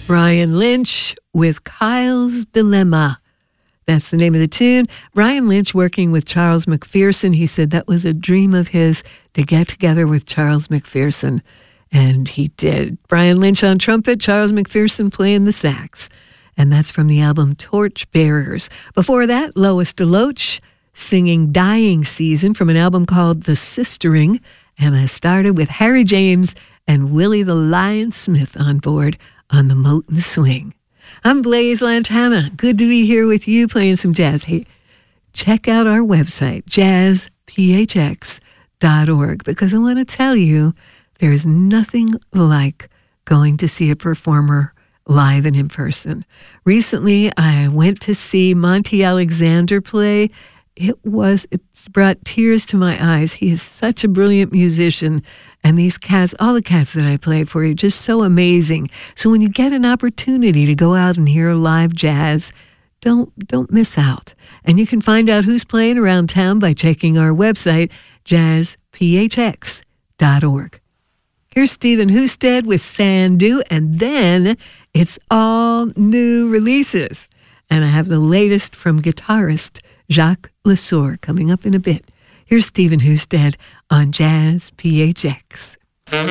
Brian Lynch with Kyle's Dilemma. That's the name of the tune. Brian Lynch working with Charles McPherson. He said that was a dream of his to get together with Charles McPherson. And he did. Brian Lynch on trumpet, Charles McPherson playing the sax. And that's from the album Torchbearers. Before that, Lois DeLoach singing Dying Season from an album called The Sistering. And I started with Harry James and Willie the Lion Smith on board on the Moten Swing. I'm Blaise Lantana. Good to be here with you playing some jazz. Hey, check out our website, jazzphx.org, because I want to tell you there's nothing like going to see a performer live and in person. Recently, I went to see Monty Alexander play. It brought tears to my eyes. He is such a brilliant musician. And these cats, all the cats that I play for, are just so amazing. So when you get an opportunity to go out and hear live jazz, don't miss out. And you can find out who's playing around town by checking our website, jazzphx.org. Here's Stephen Husted with Sandu, and then it's all new releases. And I have the latest from guitarist Jacques Lesueur coming up in a bit. Here's Stephen Husted on Jazz PHX.